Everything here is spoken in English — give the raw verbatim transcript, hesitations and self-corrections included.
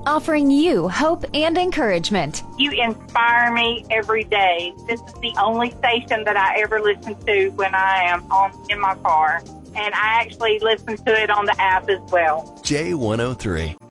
offering you hope and encouragement. You inspire me every day. This is the only station that I ever listen to when I am on in my car, and I actually listen to it on the app as well. J one oh three.